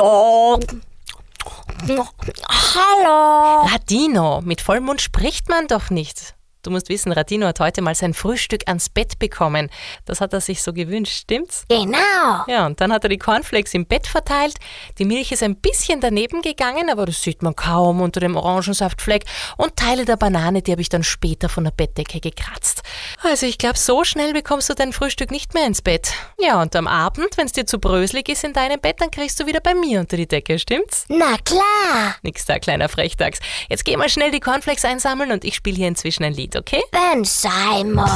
Hallo. Hallo. Radino, mit Vollmond spricht man doch nicht. Du musst wissen, Radino hat heute mal sein Frühstück ans Bett bekommen. Das hat er sich so gewünscht, stimmt's? Genau. Ja, und dann hat er die Cornflakes im Bett verteilt. Die Milch ist ein bisschen daneben gegangen, aber das sieht man kaum unter dem Orangensaftfleck. Und Teile der Banane, die habe ich dann später von der Bettdecke gekratzt. Also ich glaube, so schnell bekommst du dein Frühstück nicht mehr ins Bett. Ja, und am Abend, wenn es dir zu bröselig ist in deinem Bett, dann kriegst du wieder bei mir unter die Decke, stimmt's? Na klar. Nix da, kleiner Frechdachs. Jetzt geh mal schnell die Cornflakes einsammeln und ich spiele hier inzwischen ein Lied, okay? Wenn sein muss.